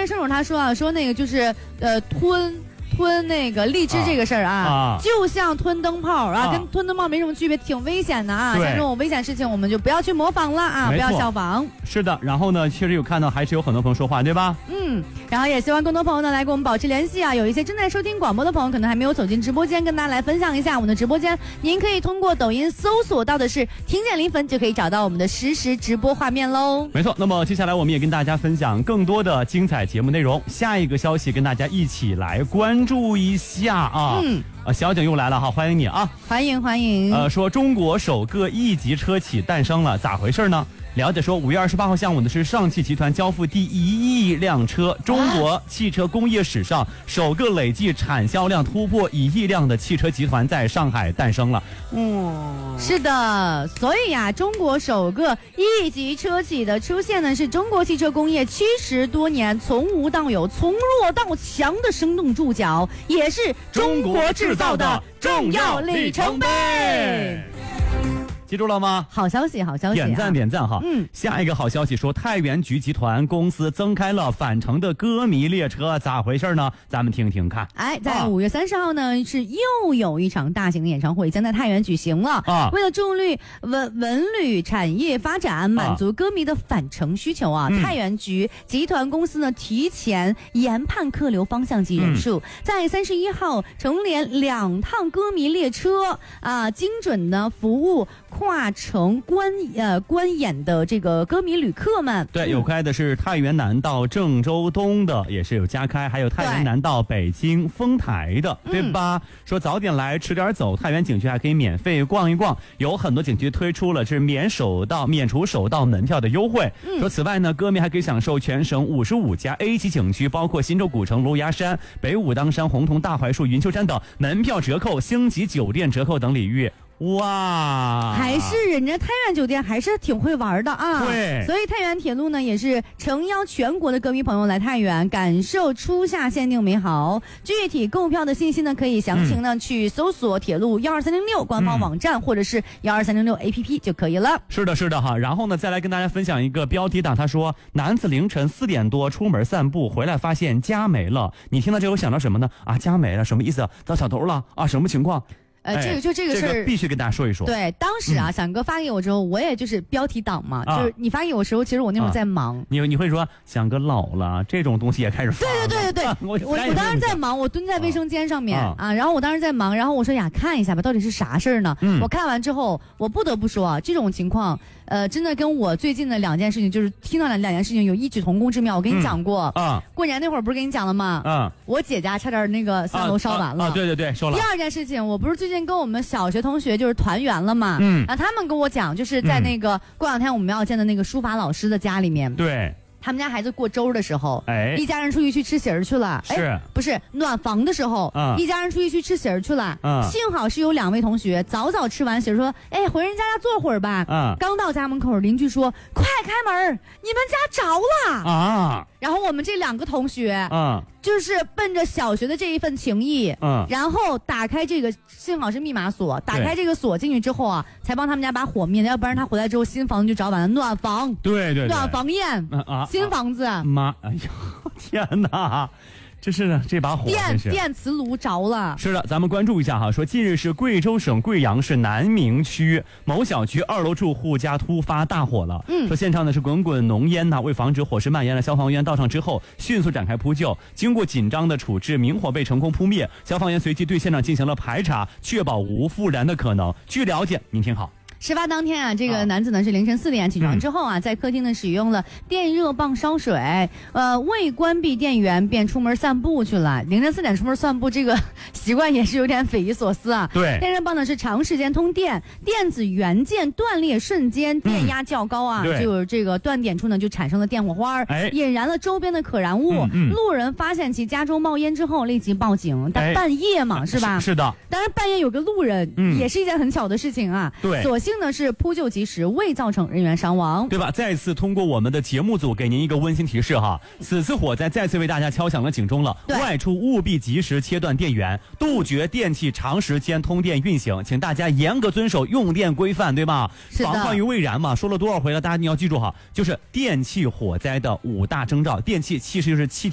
位声友他说啊，说那个就是吞那个荔枝这个事儿啊，就像吞灯泡啊，跟吞灯泡没什么区别，挺危险的啊。像这种危险事情，我们就不要去模仿了啊，不要效仿。 是的，然后呢，确实有看到还是有很多朋友说话，对吧？ 然后也希望更多朋友呢来跟我们保持联系啊。有一些正在收听广播的朋友，可能还没有走进直播间，跟大家来分享一下我们的直播间。您可以通过抖音搜索到的是“听见临汾”，就可以找到我们的实时直播画面喽。 没错，那么接下来我们也跟大家分享更多的精彩节目内容。下一个消息跟大家一起来关注一下啊。小景又来了哈，欢迎你啊！ 欢迎。 说中国首个1级车企诞生了，咋回事呢？了解说，5月28号下午呢是上汽集团交付第1亿辆车，中国汽车工业史上首个累计产销量突破1亿辆的汽车集团在上海诞生了。 是的，所以呀，中国首个1级车企的出现呢，是中国汽车工业70多年从无到有、从弱到强的生动注脚，也是中国制造的重要里程碑。 记住了吗？ 好消息， 点赞哈。下一个好消息说，太原局集团公司增开了返程的歌迷列车，咋回事呢？咱们听听看。 在5月30号呢，是又有一场大型的演唱会将在太原举行了。为了助力文旅产业发展，满足歌迷的返程需求啊，太原局集团公司呢提前研判客流方向及人数，在31号重联2趟歌迷列车啊，精准的服务跨城观演的这个歌迷旅客们。 对，有开的是太原南到郑州东的，也是有加开，还有太原南到北京丰台的，对吧？说早点来迟点走，太原景区还可以免费逛一逛，有很多景区推出了是免除首道门票的优惠。说此外呢，歌迷还可以享受全省55家 A 级景区，包括新洲古城、芦芽山、北武当山、洪洞、大槐树、云丘山等门票折扣、星级酒店折扣等礼遇。哇， 还是人家太原酒店还是挺会玩的啊！ 对， 所以太原铁路呢也是诚邀全国的歌迷朋友来太原，感受初夏限定美好。具体购票的信息呢，可以详情呢去搜索铁路12306官方网站，或者是12306 APP 就可以了。 是的哈。然后呢，再来跟大家分享一个标题党，他说男子凌晨4点多出门散步，回来发现家没了。你听到这个想到什么呢？家没了什么意思？遭小偷了啊？什么情况？ 这个事儿必须跟大家说一说。 对，当时啊，翔哥发给我之后，我也就是标题党嘛，就是你发给我的时候，其实我那会儿在忙。 你会说翔哥老了，这种东西也开始发了。 对，我当时在忙，我蹲在卫生间上面然后我当时在忙，然后我说呀，看一下吧，到底是啥事儿呢？我看完之后，我不得不说啊，这种情况，真的跟我最近的2件事情，就是听到两件事情有异曲同工之妙。我跟你讲过过年那会儿不是跟你讲了吗？我姐家差点那个3楼烧完了。 对，说了。 第2件事情，我不是最近跟我们小学同学就是团圆了嘛，然后他们跟我讲，就是在那个过2天我们要见的那个书法老师的家里面， 对。 他们家孩子过周的时候，一家人出去吃席儿去了。不是暖房的时候，一家人出去吃席儿去了。幸好是有2位同学早吃完席儿，说：“回人家坐会儿吧。”刚到家门口，邻居说：“快开门，你们家着了！”然后我们这2个同学，就是奔着小学的这一份情谊，然后打开这个，幸好是密码锁，打开这个锁进去之后啊，才帮他们家把火灭了，要不然他回来之后新房子就着完了。暖房， 对， 暖房宴新房子， 妈，哎呦，天哪！这把火电磁炉着了。 是的，咱们关注一下哈。说近日是贵州省贵阳市南明区某小区2楼住户家突发大火了。说现场呢是滚滚浓烟为防止火势蔓延了，消防员到场之后迅速展开扑救，经过紧张的处置，明火被成功扑灭。消防员随即对现场进行了排查，确保无复燃的可能。据了解，您听好。 事发当天啊，这个男子呢是凌晨4点起床之后啊，在客厅呢使用了电热棒烧水，未关闭电源便出门散步去了。凌晨4点出门散步，这个习惯也是有点匪夷所思啊。 对， 电热棒呢是长时间通电，电子元件断裂瞬间电压较高啊，就是这个断点处呢就产生了电火花，引燃了周边的可燃物。路人发现其家中冒烟之后立即报警，但半夜嘛是吧？ 是的。 当然半夜有个路人，也是一件很巧的事情啊。 对， 所幸呢是扑救及时，未造成人员伤亡， 对吧？再次通过我们的节目组给您一个温馨提示哈，此次火灾再次为大家敲响了警钟了，外出务必及时切断电源，杜绝电器长时间通电运行，请大家严格遵守用电规范，对吧？防患于未然嘛，说了多少回了，大家你要记住哈，就是电器火灾的5大征兆，电器其实就是气体